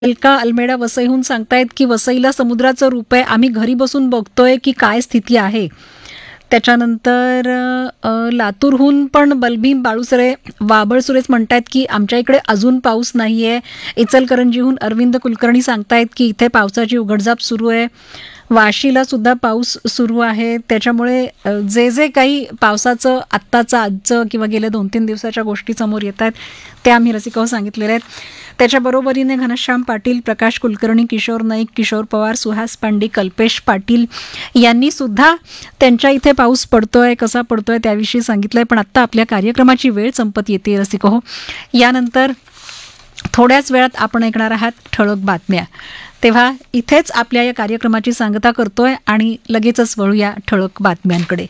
एल्का Almeida वसईहून सांगतायत की वसईला समुद्राचं रूप आहे, आम्ही घरी बसून बघतोय की काय स्थिती आहे. त्याच्यानंतर लातूरहून पण बलभीम बाळूसरे वाबळसुरेच म्हणतायत की आमच्या इकडे अजून पाऊस नाही आहे. इचलकरंजीहून अरविंद कुलकर्णी सांगतायत की इथे पावसाची उघडझाप सुरू आहे. वाशीला सुद्धा पाऊस सुरू आहे. त्याच्यामुळे जे जे काही पावसाचं आत्ताचं आजचं किंवा गेल्या 2-3 दिवसाच्या गोष्टी समोर येत आहेत त्या आम्ही रसिकांना सांगितलेल्या आहेत. त्याच्याबरोबरीने घनश्याम पाटील, प्रकाश कुलकर्णी, किशोर नाईक, किशोर पवार, सुहास पांडे, कल्पेश पाटील यांनी सुद्धा त्यांच्या इथे पाऊस पडतोय, कसा पडतोय त्याविषयी सांगितलंय. पण आत्ता आपल्या कार्यक्रमाची वेळ संपत येते रसिको. यानंतर थोड्याच वेळात आपण ऐकणार आहात ठळक बातम्या. तेव्हा इथेच आपल्या या कार्यक्रमाची सांगता करतोय आणि लगेचच वळूया ठळक बातम्यांकडे.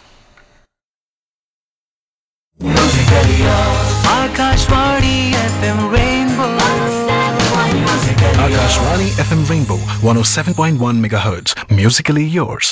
Akashvani FM Rainbow 107.1 MHz. Musically yours.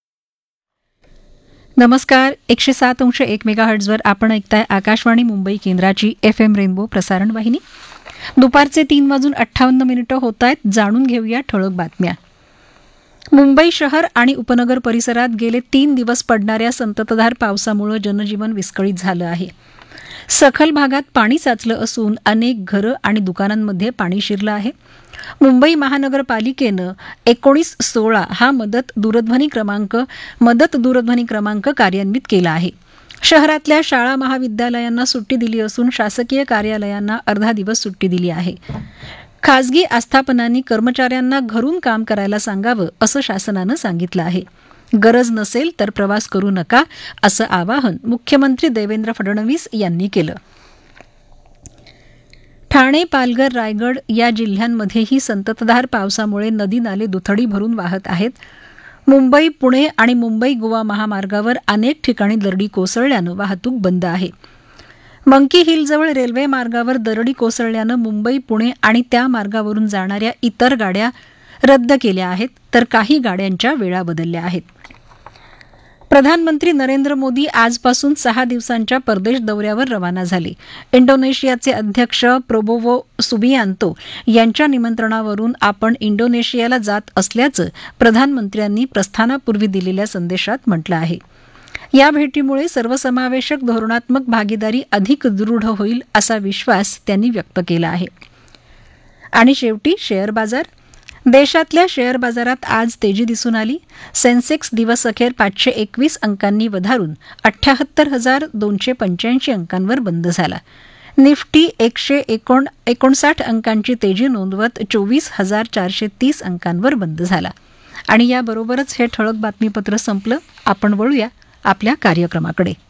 नमस्कार. 107.1 मेगाहर्ट्झवर आपण ऐकताय आकाशवाणी मुंबई केंद्राची FM रेनबो प्रसारण वाहिनी. दुपारचे 3:58 होत आहेत. जाणून घेऊया ठळक बातम्या. मुंबई शहर आणि उपनगर परिसरात गेले 3 दिवस पडणाऱ्या संततधार पावसामुळे जनजीवन विस्कळीत झालं आहे. सखल भागात पाणी साचलं असून अनेक घरं आणि दुकानांमध्ये पाणी शिरलं आहे. मुंबई महानगरपालिकेनं 1916 हा मदत दूरध्वनी क्रमांक कार्यान्वित केला आहे. शहरातल्या शाळा महाविद्यालयांना सुट्टी दिली असून शासकीय कार्यालयांना अर्धा दिवस सुट्टी दिली आहे. खासगी आस्थापनांनी कर्मचाऱ्यांना घरून काम करायला सांगावं असं शासनानं सांगितलं आहे. गरज नसेल तर प्रवास करू नका असं आवाहन मुख्यमंत्री देवेंद्र फडणवीस यांनी केलं. ठाणे, पालघर, रायगड या जिल्ह्यांमध्येही संततधार पावसामुळे नदी नाले दुथडी भरून वाहत आहेत. मुंबई, पुणे आणि मुंबई गोवा महामार्गावर अनेक ठिकाणी दरडी कोसळल्यानं वाहतूक बंद आहे. मंकी हिलजवळ रेल्वे मार्गावर दरडी कोसळल्यानं मुंबई, पुणे आणि त्या मार्गावरून जाणाऱ्या इतर गाड्या रद्द केल्या आहेत, तर काही गाड्यांच्या वेळा बदलल्या आहेत. प्रधानमंत्री नरेंद्र मोदी आजपासून 6 दिवसांच्या परदेश दौऱ्यावर रवाना झाले. इंडोनेशियाचे अध्यक्ष प्रोबोवो सुबियांतो यांच्या निमंत्रणावरून आपण इंडोनेशियाला जात असल्याचं प्रधानमंत्र्यांनी प्रस्थानापूर्वी दिलेल्या संदेशात म्हटलं आहे. या भेटीमुळे सर्वसमावेशक धोरणात्मक भागीदारी अधिक दृढ होईल असा विश्वास त्यांनी व्यक्त केला आहे. आणि शेवटी शेअर बाजार. देशातल्या शेअर बाजारात आज तेजी दिसून आली. सेन्सेक्स दिवसअखेर 521 अंकांनी वधारून 78,285 अंकांवर बंद झाला. निफ्टी 159 अंकांची तेजी नोंदवत 24,430 अंकांवर बंद झाला. आणि याबरोबरच हे ठळक बातमीपत्र संपलं. आपण वळूया आपल्या कार्यक्रमाकडे.